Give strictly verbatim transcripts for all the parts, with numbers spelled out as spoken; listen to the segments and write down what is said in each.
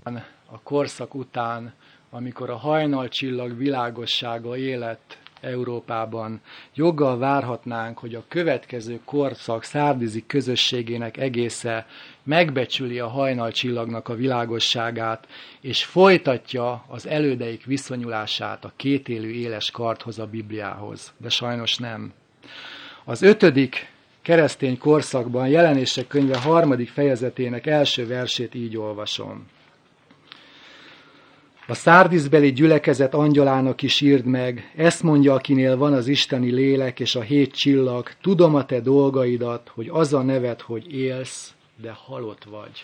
a korszak után, amikor a hajnalcsillag világossága élet Európában, joggal várhatnánk, hogy a következő korszak szárdizi közösségének egésze megbecsüli a hajnalcsillagnak a világosságát, és folytatja az elődeik viszonyulását a kétélű éles kardhoz, a Bibliához. De sajnos nem. Az ötödik keresztény korszakban Jelenések könyve harmadik fejezetének első versét így olvasom. A szárdiszbeli gyülekezet angyalának is írd meg, ezt mondja, akinél van az isteni lélek és a hét csillag, tudom a te dolgaidat, hogy az a neved, hogy élsz, de halott vagy.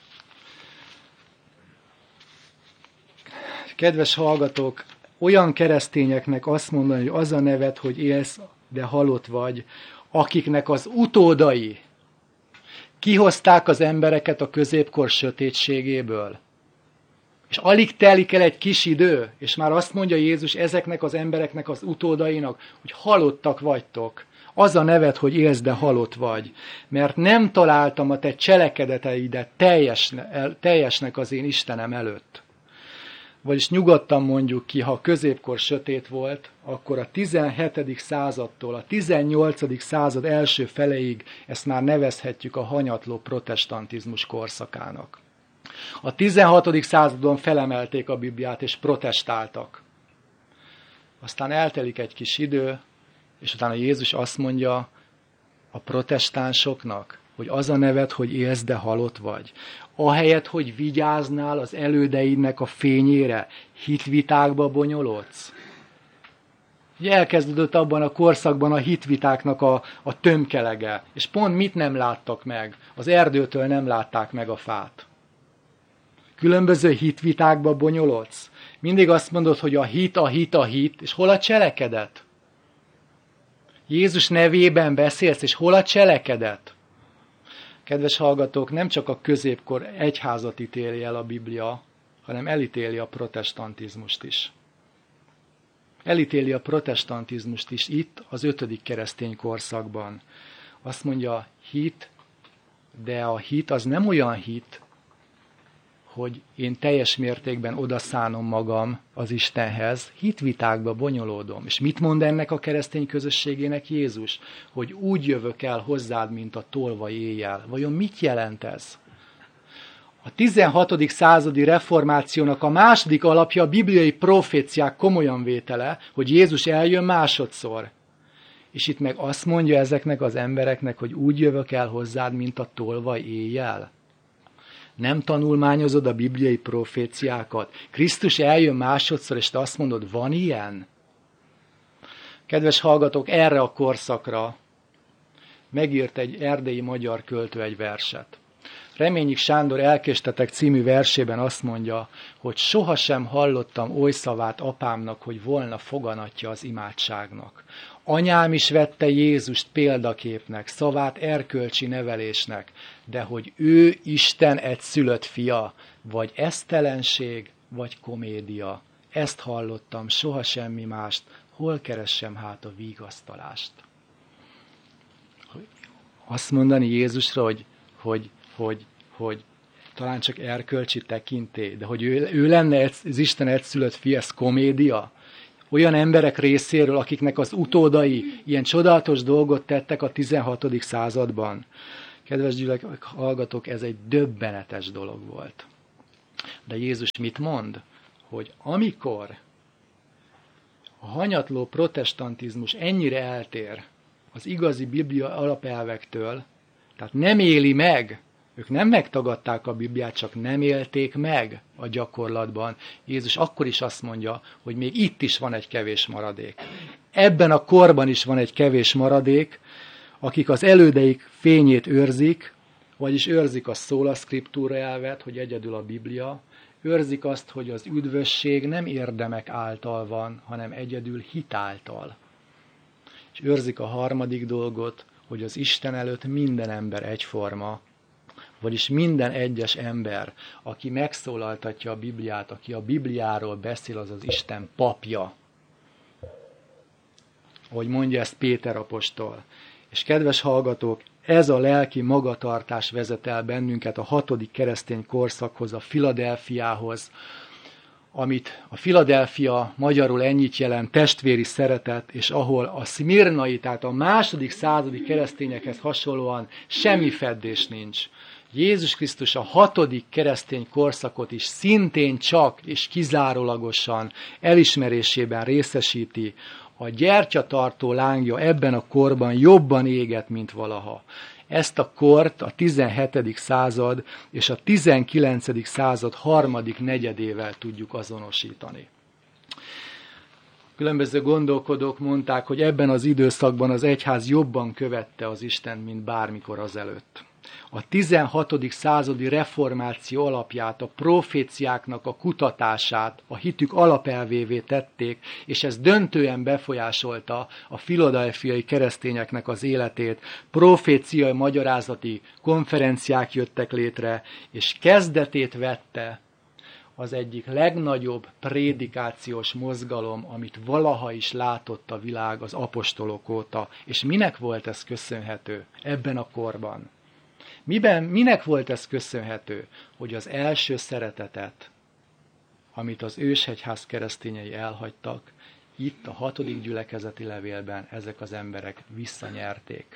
Kedves hallgatók, olyan keresztényeknek azt mondani, hogy az a neved, hogy élsz, de halott vagy, akiknek az utódai kihozták az embereket a középkor sötétségéből. És alig telik el egy kis idő, és már azt mondja Jézus ezeknek az embereknek az utódainak, hogy halottak vagytok. Az a neved, hogy élsz, de halott vagy. Mert nem találtam a te cselekedeteidet teljes, teljesnek az én Istenem előtt. Vagyis nyugodtan mondjuk ki, ha a középkor sötét volt, akkor a tizenhetedik századtól a tizennyolcadik század első feleig ezt már nevezhetjük a hanyatló protestantizmus korszakának. A tizenhatodik századon felemelték a Bibliát és protestáltak. Aztán eltelik egy kis idő, és utána Jézus azt mondja a protestánsoknak, hogy az a neved, hogy élsz, de halott vagy. Ahelyett, hogy vigyáznál az elődeidnek a fényére, hitvitákba bonyolodsz. Ugye elkezdődött abban a korszakban a hitvitáknak a, a tömkelege, és pont mit nem láttak meg? Az erdőtől nem látták meg a fát. Különböző hitvitákba bonyolodsz. Mindig azt mondod, hogy a hit, a hit, a hit, és hol a cselekedet? Jézus nevében beszélsz, és hol a cselekedet? Kedves hallgatók, nem csak a középkor egyházat ítéli el a Biblia, hanem elítéli a protestantizmust is. Elítéli a protestantizmust is itt, az ötödik keresztény korszakban. Azt mondja, hit, de a hit az nem olyan hit, hogy én teljes mértékben odaszánom magam az Istenhez, hitvitákba bonyolódom. És mit mond ennek a keresztény közösségének Jézus? Hogy úgy jövök el hozzád, mint a tolvaj éjjel. Vajon mit jelent ez? A tizenhatodik századi reformációnak a második alapja a bibliai proféciák komolyan vétele, hogy Jézus eljön másodszor. És itt meg azt mondja ezeknek az embereknek, hogy úgy jövök el hozzád, mint a tolvaj éjjel. Nem tanulmányozod a bibliai proféciákat? Krisztus eljön másodszor, és te azt mondod, van ilyen? Kedves hallgatók, erre a korszakra megírt egy erdélyi magyar költő egy verset. Reményik Sándor Elkéstetek című versében azt mondja, hogy sohasem hallottam oly szavát apámnak, hogy volna foganatja az imádságnak. Anyám is vette Jézust példaképnek, szavát erkölcsi nevelésnek, de hogy ő Isten egyszülött fia, vagy esztelenség, vagy komédia. Ezt hallottam, soha semmi mást, hol keressem hát a vigasztalást. Azt mondani Jézusra, hogy, hogy, hogy, hogy talán csak erkölcsi tekintély, de hogy ő, ő lenne az Isten egyszülött fia, ez komédia. Olyan emberek részéről, akiknek az utódai ilyen csodálatos dolgot tettek a tizenhatodik században. Kedves gyülekezet hallgatók, ez egy döbbenetes dolog volt. De Jézus mit mond? Hogy amikor a hanyatló protestantizmus ennyire eltér az igazi Biblia alapelvektől, tehát nem éli meg, ők nem megtagadták a Bibliát, csak nem élték meg a gyakorlatban. Jézus akkor is azt mondja, hogy még itt is van egy kevés maradék. Ebben a korban is van egy kevés maradék, akik az elődeik fényét őrzik, vagyis őrzik a szóla szkriptúra elvet, hogy egyedül a Biblia, őrzik azt, hogy az üdvösség nem érdemek által van, hanem egyedül hit által. És őrzik a harmadik dolgot, hogy az Isten előtt minden ember egyforma, vagyis minden egyes ember, aki megszólaltatja a Bibliát, aki a Bibliáról beszél, az az Isten papja. Ahogy mondja ezt Péter apostol. És kedves hallgatók, ez a lelki magatartás vezet el bennünket a hatodik keresztény korszakhoz, a Filadelfiához, amit a Philadelphia magyarul ennyit jelent, testvéri szeretet, és ahol a szmirnai, tehát a második századi keresztényekhez hasonlóan semmi feddés nincs. Jézus Krisztus a hatodik keresztény korszakot is szintén csak és kizárólagosan elismerésében részesíti. A gyertyatartó lángja ebben a korban jobban éget, mint valaha. Ezt a kort a tizenhetedik század és a tizenkilencedik század harmadik negyedével tudjuk azonosítani. Különböző gondolkodók mondták, hogy ebben az időszakban az egyház jobban követte az Istent, mint bármikor azelőtt. A tizenhatodik századi reformáció alapját, a proféciáknak a kutatását a hitük alapelvévé tették, és ez döntően befolyásolta a philadelphiai keresztényeknek az életét. Proféciai magyarázati konferenciák jöttek létre, és kezdetét vette az egyik legnagyobb prédikációs mozgalom, amit valaha is látott a világ az apostolok óta. És minek volt ez köszönhető ebben a korban? Miben, minek volt ez köszönhető? Hogy az első szeretetet, amit az ősegyház keresztényei elhagytak, itt a hatodik gyülekezeti levélben ezek az emberek visszanyerték.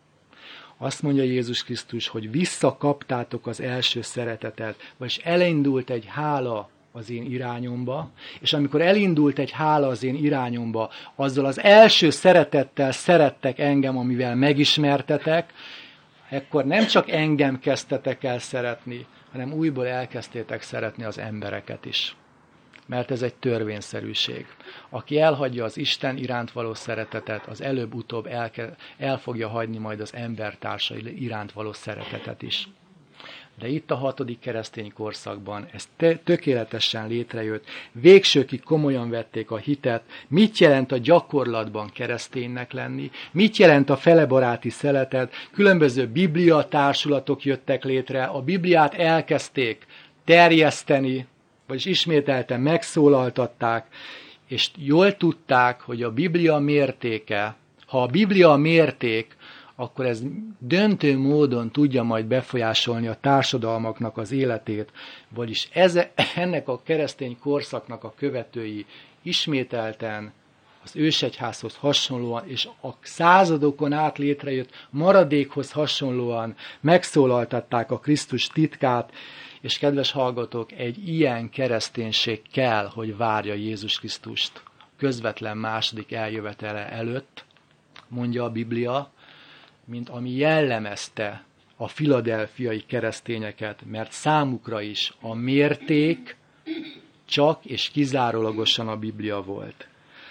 Azt mondja Jézus Krisztus, hogy visszakaptátok az első szeretetet, vagyis elindult egy hála az én irányomba, és amikor elindult egy hála az én irányomba, azzal az első szeretettel szerettek engem, amivel megismertetek, ekkor nem csak engem kezdtetek el szeretni, hanem újból elkezdtétek szeretni az embereket is. Mert ez egy törvényszerűség. Aki elhagyja az Isten iránt való szeretetet, az előbb-utóbb el, el fogja hagyni majd az embertársai iránt való szeretetet is. De itt a hatodik keresztény korszakban ez tökéletesen létrejött, végsőkig komolyan vették a hitet, mit jelent a gyakorlatban kereszténynek lenni, mit jelent a felebaráti szeretet, különböző bibliatársulatok jöttek létre, a Bibliát elkezdték terjeszteni, vagyis ismételten megszólaltatták, és jól tudták, hogy a Biblia mértéke, ha a Biblia a mérték, akkor ez döntő módon tudja majd befolyásolni a társadalmaknak az életét, vagyis ez, ennek a keresztény korszaknak a követői ismételten az ősegyházhoz hasonlóan, és a századokon át létrejött maradékhoz hasonlóan megszólaltatták a Krisztus titkát, és kedves hallgatók, egy ilyen kereszténység kell, hogy várja Jézus Krisztust közvetlen második eljövetele előtt, mondja a Biblia, mint ami jellemezte a filadelfiai keresztényeket, mert számukra is a mérték csak és kizárólagosan a Biblia volt.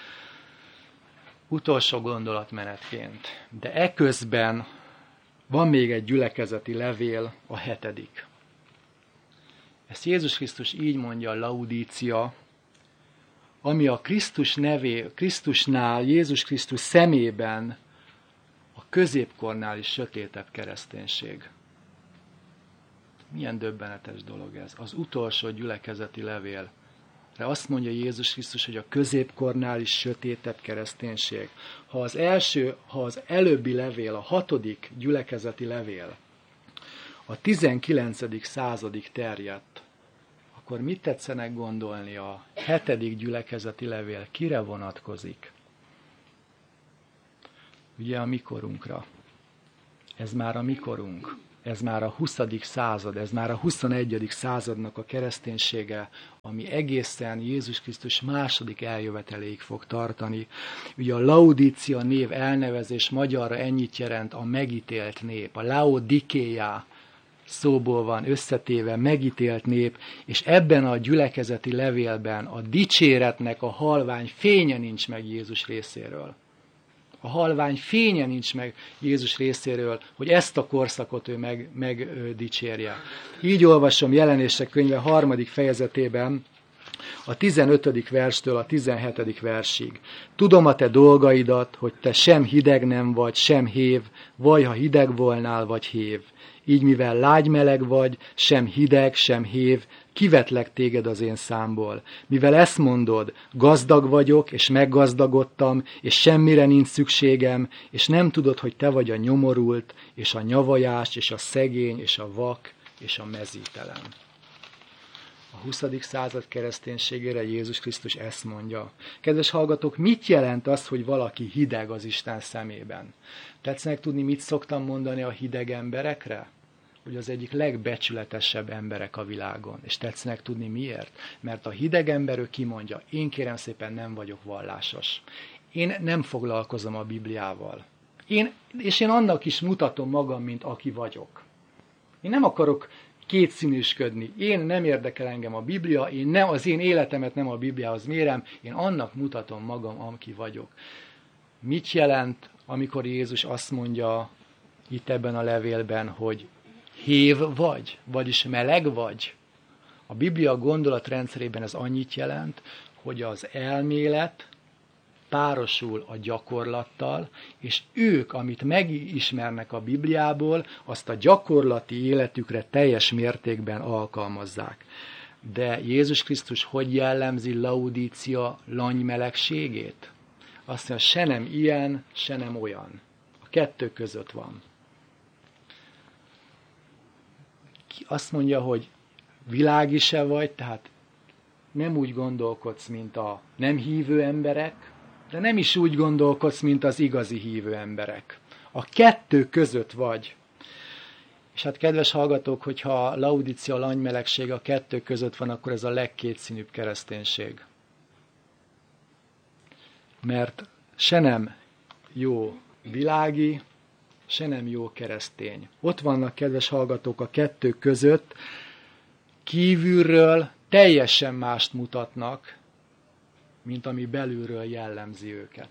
Utolsó gondolatmenetként, de eközben van még egy gyülekezeti levél, a hetedik. Ezt Jézus Krisztus így mondja a Laudícia, ami a Krisztus nevé, Krisztusnál, Jézus Krisztus szemében a középkornál is sötétebb kereszténység. Milyen döbbenetes dolog ez. Az utolsó gyülekezeti levél. De azt mondja Jézus Krisztus, hogy a középkornál is sötétebb kereszténység. Ha az első, ha az előbbi levél, a hatodik gyülekezeti levél a tizenkilencedik századig terjedt, akkor mit tetszenek gondolni a hetedik gyülekezeti levél? Kire vonatkozik? Ugye a mikorunkra. Ez már a mikorunk. Ez már a huszadik század, ez már a huszonegyedik századnak a kereszténysége, ami egészen Jézus Krisztus második eljöveteléig fog tartani. Ugye a Laudícia név elnevezés magyarra ennyit jelent, a megítélt nép, a Laodikéja szóból van összetéve, megítélt nép, és ebben a gyülekezeti levélben a dicséretnek a halvány fénye nincs meg Jézus részéről. A halvány fénye nincs meg Jézus részéről, hogy ezt a korszakot ő meg, megdicsérje. Így olvasom Jelenések könyve harmadik fejezetében, a tizenötödik verstől a tizenhetedik versig. Tudom a te dolgaidat, hogy te sem hideg nem vagy, sem hév, vagy ha hideg volnál, vagy hév. így mivel lágy-meleg vagy, sem hideg, sem hév, kivetlek téged az én számból. Mivel ezt mondod, gazdag vagyok, és meggazdagodtam, és semmire nincs szükségem, és nem tudod, hogy te vagy a nyomorult, és a nyavajás, és a szegény, és a vak, és a mezítelen. A huszadik század kereszténységére Jézus Krisztus ezt mondja. Kedves hallgatók, mit jelent az, hogy valaki hideg az Isten szemében? Tetszenek tudni, mit szoktam mondani a hideg emberekre? Hogy az egyik legbecsületesebb emberek a világon. És tetszenek tudni miért? Mert a hideg ember, ő kimondja, én kérem szépen nem vagyok vallásos. Én nem foglalkozom a Bibliával. Én, és én annak is mutatom magam, mint aki vagyok. Én nem akarok kétszínűsködni. Én nem érdekel engem a Biblia, én nem, az én életemet nem a Bibliához mérem, én annak mutatom magam, aki vagyok. Mit jelent, amikor Jézus azt mondja itt ebben a levélben, hogy hév vagy, vagyis meleg vagy? A Biblia gondolatrendszerében ez annyit jelent, hogy az elmélet párosul a gyakorlattal, és ők, amit megismernek a Bibliából, azt a gyakorlati életükre teljes mértékben alkalmazzák. De Jézus Krisztus hogy jellemzi Laudícia langymelegségét? Azt mondja, se nem ilyen, se nem olyan. A kettő között van. Azt mondja, hogy világi se vagy, tehát nem úgy gondolkodsz, mint a nem hívő emberek, de nem is úgy gondolkodsz, mint az igazi hívő emberek. A kettő között vagy. És hát kedves hallgatók, hogyha Laudícia langymelegsége a kettő között van, akkor ez a legkétszínűbb kereszténység. Mert se nem jó világi, se nem jó keresztény. Ott vannak, kedves hallgatók, a kettő között, kívülről teljesen mást mutatnak, mint ami belülről jellemzi őket.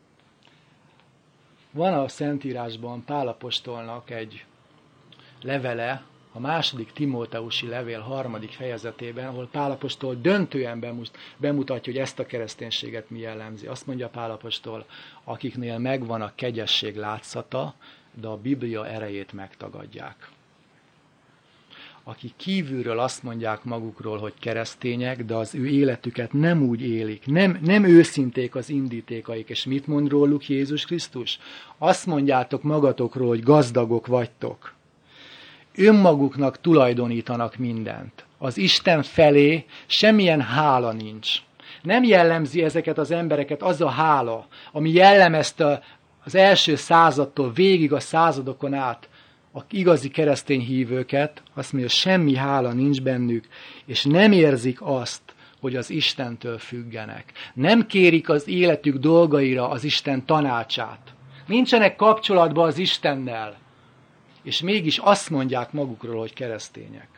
Van a Szentírásban Pál apostolnak egy levele, a második Timóteusi levél harmadik fejezetében, ahol Pál apostol döntően bemutatja, hogy ezt a kereszténységet mi jellemzi. Azt mondja Pál apostol, akiknél megvan a kegyesség látszata, de a Biblia erejét megtagadják. Akik kívülről azt mondják magukról, hogy keresztények, de az ő életüket nem úgy élik, nem, nem őszinték az indítékaik. És mit mond róluk Jézus Krisztus? Azt mondjátok magatokról, hogy gazdagok vagytok. Önmaguknak tulajdonítanak mindent. Az Isten felé semmilyen hála nincs. Nem jellemzi ezeket az embereket az a hála, ami jellemezte az első századtól végig a századokon át a igazi keresztény hívőket, azt mondja, semmi hála nincs bennük, és nem érzik azt, hogy az Istentől függenek. Nem kérik az életük dolgaira az Isten tanácsát. Nincsenek kapcsolatban az Istennel, és mégis azt mondják magukról, hogy keresztények.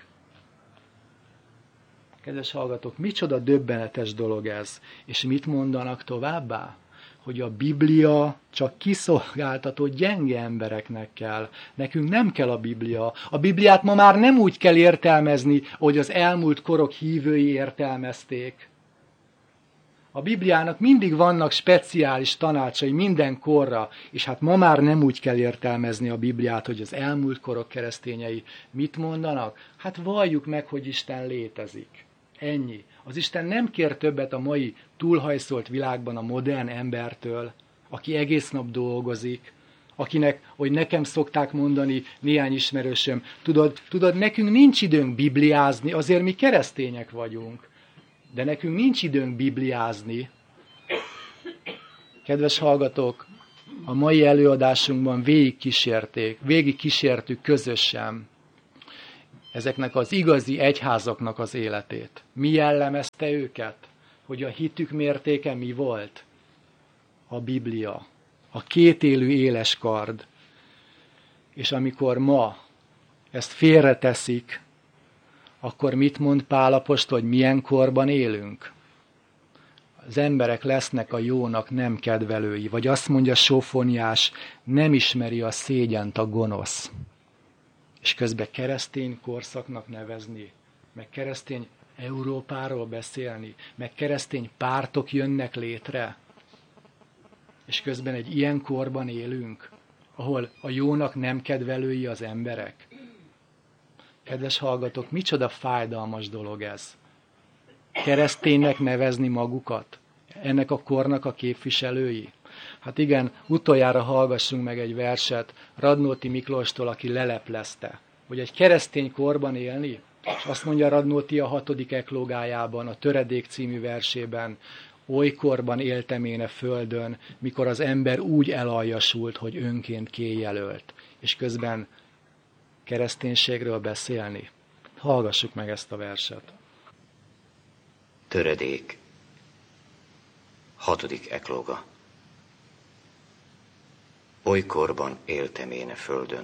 Kedves hallgatók, micsoda döbbenetes dolog ez. És mit mondanak továbbá? Hogy a Biblia csak kiszolgáltatott gyenge embereknek kell. Nekünk nem kell a Biblia. A Bibliát ma már nem úgy kell értelmezni, hogy az elmúlt korok hívői értelmezték. A Bibliának mindig vannak speciális tanácsai minden korra, és hát ma már nem úgy kell értelmezni a Bibliát, hogy az elmúlt korok keresztényei mit mondanak? Hát valljuk meg, hogy Isten létezik. Ennyi. Az Isten nem kér többet a mai túlhajszolt világban a modern embertől, aki egész nap dolgozik, akinek, hogy nekem szokták mondani néhány ismerősöm, tudod, tudod, nekünk nincs időnk bibliázni, azért mi keresztények vagyunk, de nekünk nincs időnk bibliázni. Kedves hallgatók, a mai előadásunkban végig kísérték, végig kísértük közösen ezeknek az igazi egyházaknak az életét. Mi jellemezte őket? Hogy a hitük mértéke mi volt? A Biblia. A kétélű éles kard. És amikor ma ezt félreteszik, akkor mit mond Pál apostol, hogy milyen korban élünk? Az emberek lesznek a jónak nem kedvelői. Vagy azt mondja Sofoniás, nem ismeri a szégyent a gonosz. És közben keresztény korszaknak nevezni, meg keresztény Európáról beszélni, meg keresztény pártok jönnek létre, és közben egy ilyen korban élünk, ahol a jónak nem kedvelői az emberek. Kedves hallgatók, micsoda fájdalmas dolog ez. Kereszténynek nevezni magukat? Ennek a kornak a képviselői? Hát igen, utoljára hallgassunk meg egy verset Radnóti Miklóstól, aki leleplezte, hogy egy keresztény korban élni, és azt mondja Radnóti a hatodik eklógájában, a Töredék című versében, olykorban éltem én a földön, mikor az ember úgy elaljasult, hogy önként kéjelölt, és közben kereszténységről beszélni. Hallgassuk meg ezt a verset. Töredék, hatodik eklóga. Olykorban éltem én a földön,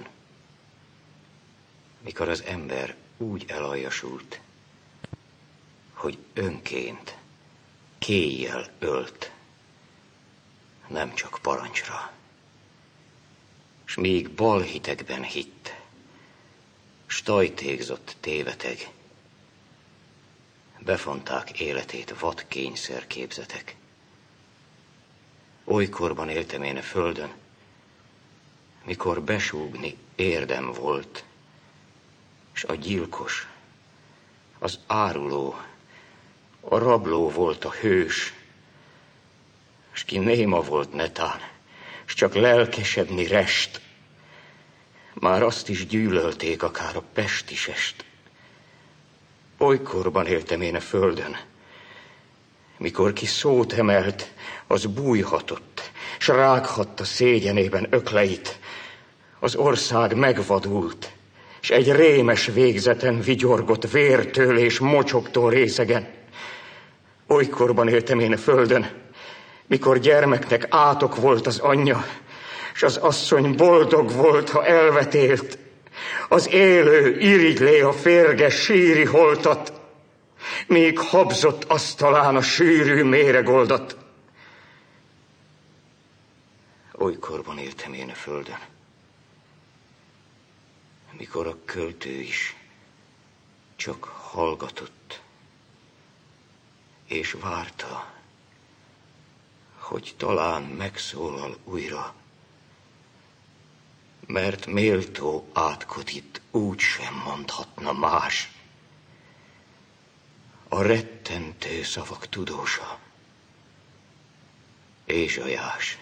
mikor az ember úgy elaljasult, hogy önként kéjjel ölt, nem csak parancsra, s még balhitekben hitt, s tajtékzott téveteg, befonták életét vad kényszer képzetek. Olykorban éltem én a földön, mikor besúgni érdem volt, s a gyilkos, az áruló, a rabló volt a hős, s ki néma volt netán, s csak lelkesedni rest, már azt is gyűlölték akár a pestisest. Olykorban éltem én a földön, mikor ki szót emelt, az bújhatott, s rághatta szégyenében ökleit, az ország megvadult, s egy rémes végzeten vigyorgott vértől és mocsogtól részegen. Olykorban éltem én a földön, mikor gyermeknek átok volt az anyja, s az asszony boldog volt, ha elvetélt, az élő irigylé a férges síri holtat, míg habzott asztalán a sűrű méregoldat. Olykorban éltem én a földön, mikor a költő is csak hallgatott, és várta, hogy talán megszólal újra, mert méltó átkotit úgy sem mondhatna más. A rettentő szavak tudósa, Ézsaiás.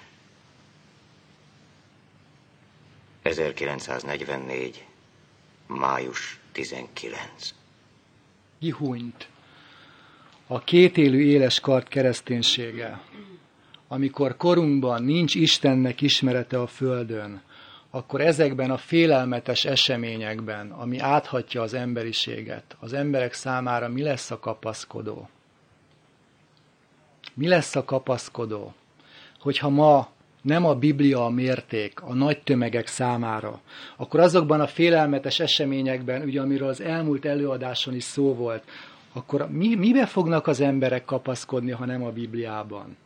ezerkilencszáznegyvennégy. május tizenkilenc. Kihúnyt a kétélű éles kard kereszténysége, amikor korunkban nincs Istennek ismerete a földön, akkor ezekben a félelmetes eseményekben, ami áthatja az emberiséget, az emberek számára mi lesz a kapaszkodó? Mi lesz a kapaszkodó? Hogyha ma nem a Biblia a mérték a nagy tömegek számára, akkor azokban a félelmetes eseményekben, ugye amiről az elmúlt előadáson is szó volt, akkor mi, mibe fognak az emberek kapaszkodni, ha nem a Bibliában?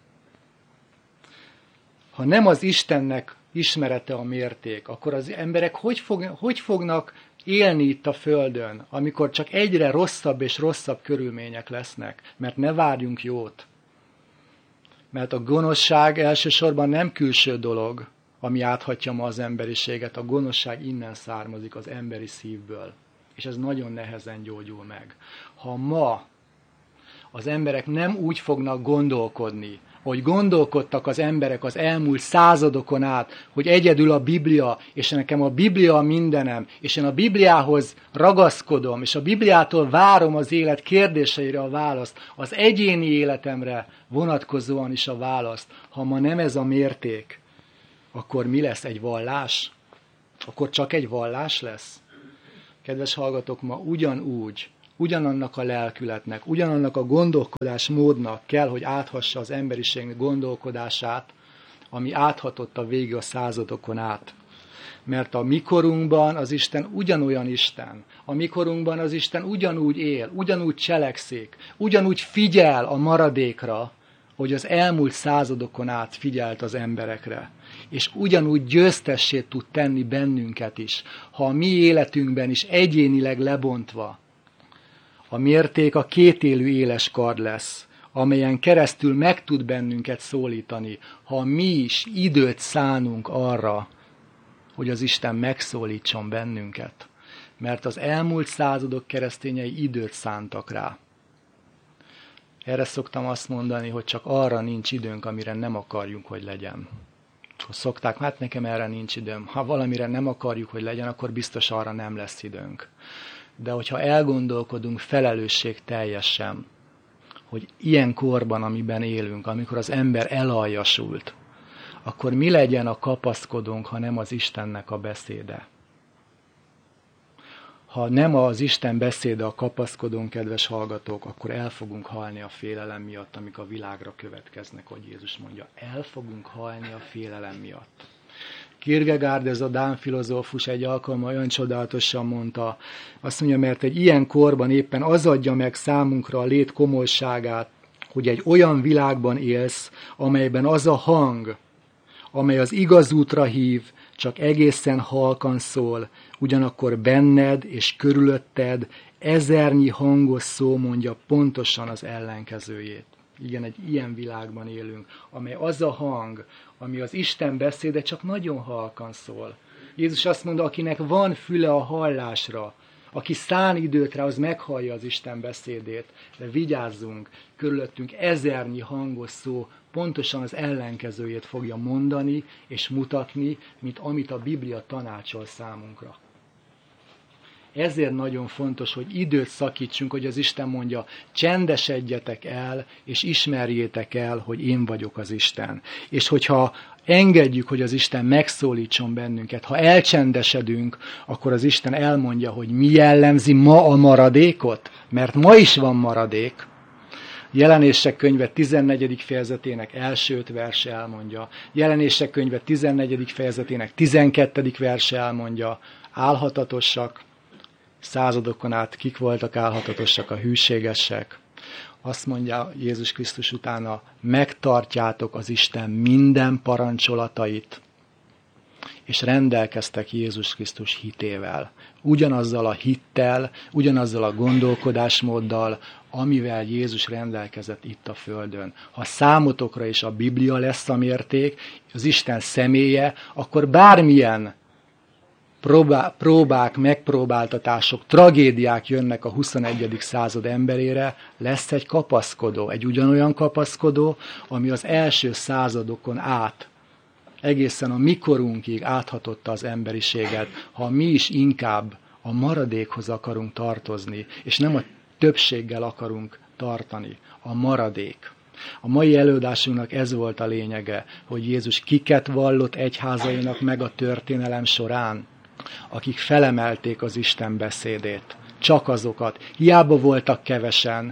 Ha nem az Istennek ismerete a mérték, akkor az emberek hogy, fog, hogy fognak élni itt a Földön, amikor csak egyre rosszabb és rosszabb körülmények lesznek, mert ne várjunk jót. Mert a gonoszság elsősorban nem külső dolog, ami áthatja ma az emberiséget, a gonoszság innen származik, az emberi szívből. És ez nagyon nehezen gyógyul meg. Ha ma az emberek nem úgy fognak gondolkodni, hogy gondolkodtak az emberek az elmúlt századokon át, hogy egyedül a Biblia, és nekem a Biblia a mindenem, és én a Bibliához ragaszkodom, és a Bibliától várom az élet kérdéseire a választ, az egyéni életemre vonatkozóan is a választ. Ha ma nem ez a mérték, akkor mi lesz? Egy vallás? Akkor csak egy vallás lesz? Kedves hallgatók, ma ugyanúgy, ugyanannak a lelkületnek, ugyanannak a gondolkodásmódnak kell, hogy áthassa az emberiség gondolkodását, ami áthatott a végig a századokon át. Mert a mikorunkban az Isten ugyanolyan Isten, a mikorunkban az Isten ugyanúgy él, ugyanúgy cselekszik, ugyanúgy figyel a maradékra, hogy az elmúlt századokon át figyelt az emberekre. És ugyanúgy győztessé tud tenni bennünket is, ha a mi életünkben is egyénileg lebontva. A mérték a kétélű éles kard lesz, amelyen keresztül meg tud bennünket szólítani, ha mi is időt szánunk arra, hogy az Isten megszólítson bennünket. mert az elmúlt századok keresztényei időt szántak rá. Erre szoktam azt mondani, hogy csak arra nincs időnk, amire nem akarjuk, hogy legyen. Szokták, hát nekem erre nincs időm. Ha valamire nem akarjuk, hogy legyen, akkor biztos arra nem lesz időnk. De hogyha elgondolkodunk felelősség teljesen, hogy ilyen korban, amiben élünk, amikor az ember elaljasult, akkor mi legyen a kapaszkodónk, ha nem az Istennek a beszéde? Ha nem az Isten beszéde a kapaszkodónk, kedves hallgatók, akkor el fogunk halni a félelem miatt, amik a világra következnek, hogy Jézus mondja. El fogunk halni a félelem miatt. Kierkegaard, ez a dán filozófus egy alkalommal olyan csodálatosan mondta, azt mondja, mert egy ilyen korban éppen az adja meg számunkra a lét komolyságát, hogy egy olyan világban élsz, amelyben az a hang, amely az igaz útra hív, csak egészen halkan szól, ugyanakkor benned és körülötted ezernyi hangos szó mondja pontosan az ellenkezőjét. Igen, egy ilyen világban élünk, amely az a hang, ami az Isten beszéde, csak nagyon halkan szól. Jézus azt mondta, akinek van füle a hallásra, aki szán időt rá, az meghallja az Isten beszédét, de vigyázzunk, körülöttünk ezernyi hangos szó pontosan az ellenkezőjét fogja mondani és mutatni, mint amit a Biblia tanácsol számunkra. Ezért nagyon fontos, hogy időt szakítsunk, hogy az Isten mondja, csendesedjetek el, és ismerjétek el, hogy én vagyok az Isten. És hogyha engedjük, hogy az Isten megszólítson bennünket, ha elcsendesedünk, akkor az Isten elmondja, hogy mi jellemzi ma a maradékot, mert ma is van maradék. Jelenések könyve tizennegyedik fejezetének első öt verse elmondja, Jelenések könyve tizennegyedik fejezetének tizenkettedik verse elmondja, álhatatosak, századokon át kik voltak álhatatosak, a hűségesek. Azt mondja Jézus Krisztus utána, megtartjátok az Isten minden parancsolatait, és rendelkeztek Jézus Krisztus hitével. Ugyanazzal a hittel, ugyanazzal a gondolkodásmóddal, amivel Jézus rendelkezett itt a földön. Ha számotokra is a Biblia lesz a mérték, az Isten személye, akkor bármilyen próbá, próbák, megpróbáltatások, tragédiák jönnek a huszonegyedik század emberére, lesz egy kapaszkodó, egy ugyanolyan kapaszkodó, ami az első századokon át, egészen a mikorunkig áthatotta az emberiséget, ha mi is inkább a maradékhoz akarunk tartozni, és nem a többséggel akarunk tartani. A maradék. A mai előadásunknak ez volt a lényege, hogy Jézus kiket vallott egyházainak meg a történelem során, akik felemelték az Isten beszédét. Csak azokat. Hiába voltak kevesen,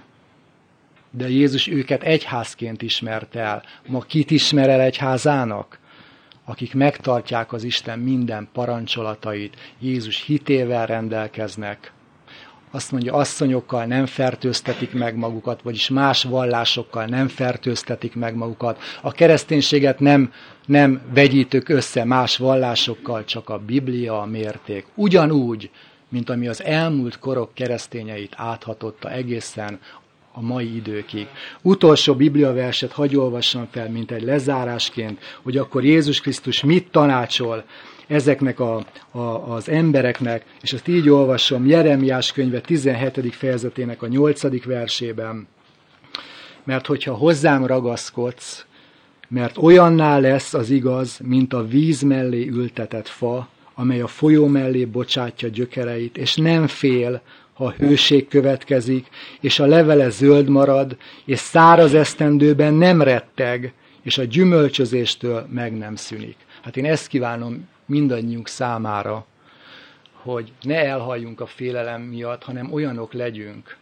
de Jézus őket egyházként ismerte el. Ma kit ismer el egyházának? Akik megtartják az Isten minden parancsolatait, Jézus hitével rendelkeznek. Azt mondja, asszonyokkal nem fertőztetik meg magukat, vagyis más vallásokkal nem fertőztetik meg magukat. A kereszténységet nem, nem vegyítük össze más vallásokkal, csak a Biblia a mérték. Ugyanúgy, mint ami az elmúlt korok keresztényeit áthatotta egészen a mai időkig. Utolsó bibliaverset hagy olvassam fel, mint egy lezárásként, hogy akkor Jézus Krisztus mit tanácsol ezeknek a, a, az embereknek, és azt így olvasom Jeremiás könyve tizenhetedik fejezetének a nyolcadik versében. Mert hogyha hozzám ragaszkodsz, mert olyanná lesz az igaz, mint a víz mellé ültetett fa, amely a folyó mellé bocsátja gyökereit, és nem fél, ha hőség következik, és a levele zöld marad, és száraz esztendőben nem retteg, és a gyümölcsözéstől meg nem szűnik. Hát én ezt kívánom mindannyiunk számára, hogy ne elhalljunk a félelem miatt, hanem olyanok legyünk,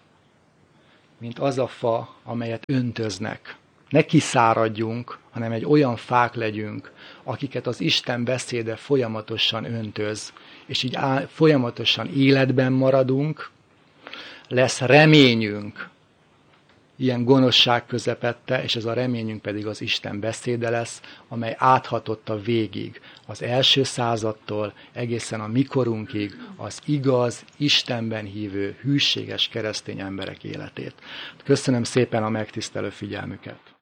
mint az a fa, amelyet öntöznek. Ne kiszáradjunk, hanem egy olyan fák legyünk, akiket az Isten beszéde folyamatosan öntöz, és így á, folyamatosan életben maradunk, lesz reményünk ilyen gonoszság közepette, és ez a reményünk pedig az Isten beszéde lesz, amely áthatotta végig az első századtól egészen a mikorunkig az igaz, Istenben hívő, hűséges keresztény emberek életét. Köszönöm szépen a megtisztelő figyelmüket!